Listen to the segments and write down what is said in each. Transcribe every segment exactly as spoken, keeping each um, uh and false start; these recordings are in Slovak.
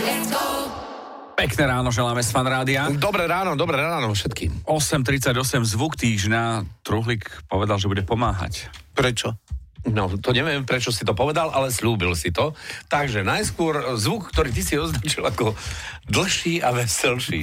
Pekné ráno želáme z Fan Rádia. Dobré ráno, dobré ráno všetkým. osem tridsaťosem zvuk týždňa. Truhlík povedal, že bude pomáhať. Prečo? No, to neviem, prečo si to povedal, ale slúbil si to. Takže najskôr zvuk, ktorý ty si označil ako dlhší a veselší.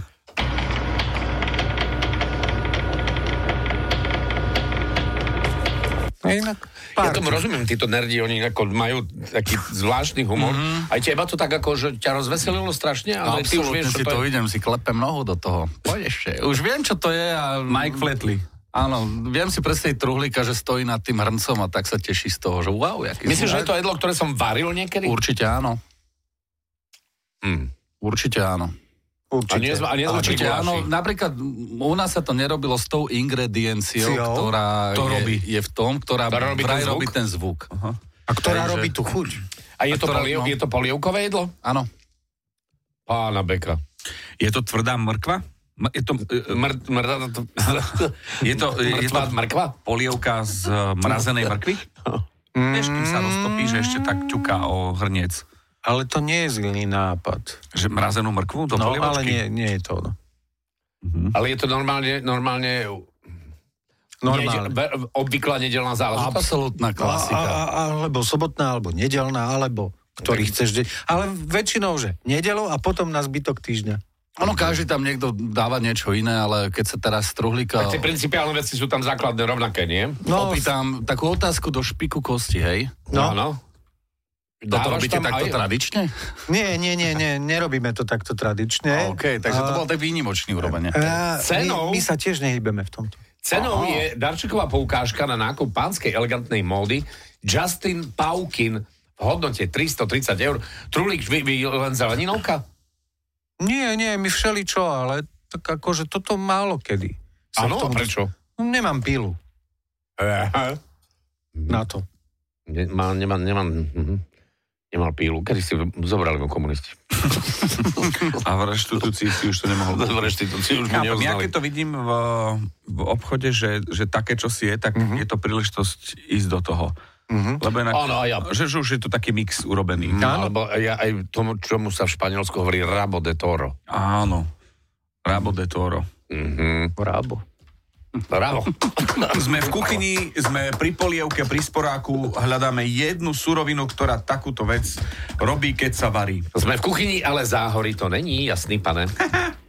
Inak Ja tomu rozumiem, títo nerdi, oni ako majú taký zvláštny humor. Mm-hmm. Aj teba to tak ako, že ťa rozveselilo strašne? Ale ty už absolútne vieš, si to to je... idem, si klepem nohu do toho. Poď ešte. Už viem, čo to je. A... Mike Flatley. Áno, viem si predstaviť truhlíka, že stojí nad tým hrncom a tak sa teší z toho, že wow, jaký Myslíš, som... že je to jedlo, ktoré som varil niekedy? Určite áno. Hmm. Určite áno. A nie sme, a nie sme Určite áno. Napríklad u nás sa to nerobilo s tou ingredienciou, Cio? ktorá To je, robí. je v tom, ktorá Ktorá robí vraj ten zvuk? robí ten zvuk. Aha. A ktorá Takže- robí tú chuť? A je, A to ktorá- poliev, no. je to polievkové jedlo? Áno. Pána Beka. Je to tvrdá mrkva? M- Je to, e, Mr, mr, je to, je to mŕtva mrkva? polievka z e, mrazenej mrkvy? Vieš, kým sa roztopí, že ešte tak ťuká o hrniec. Ale to nie je zlý nápad. Že mrazenú mrkvu do No, polievočky? ale nie, nie je to. No. Ale je to normálne, normálne... Normálne. Nedel, obvyklá nedelná záležitosť? Absolútna A, a, klasika. alebo sobotná, alebo nedelná, alebo ktorý chceš deň. Ale väčšinou, že nedelu a potom na zbytok týždňa. Ono, každý tam niekto dáva niečo iné, ale keď sa teraz truhlíka... Tak tie principiálne veci sú tam základné rovnaké, nie? No, Opýtam takú otázku do špiku kosti, hej? No. Áno. Toto Dávaš robíte tam takto aj- tradične? nie, nie, nie, nie, nerobíme to takto tradične. OK, takže to bol tak výnimočný úroveň. A Cenou? my, my sa tiež nehybeme v tomto. Cenou Aha. je darčeková poukážka na nákup pánskej elegantnej módy Justin Paukin v hodnote tristotridsať eur. Trulík, vy, vy len zeleninovka? Nie, nie, my všeličo, ale tak akože toto málo kedy. sa Áno, v tom- a prečo? No, nemám pilu na to. Nemám, nemám, nemám, mhm. nemal pílu. Kedy si zobrali ho komunisti? A v reštitúcii si už to nemohol. V reštitúcii už mi Chápem, ja neuznali. keď to vidím v, v obchode, že, že také, čo si je, tak Mhm. mm-hmm. je to príležitosť ísť do toho. Mm-hmm. Lebo inak, Áno, a ja. že, že už je to taký mix urobený. No, alebo ja aj tomu, čomu sa v Španielsku hovorí rabo de toro. Áno. Rabo de toro. Mhm. Rábo. Bravo. Sme v kuchyni, sme pri polievke, pri sporáku, hľadáme jednu surovinu, ktorá takúto vec robí, keď sa varí. Sme v kuchyni, ale záhory to není, jasný pane.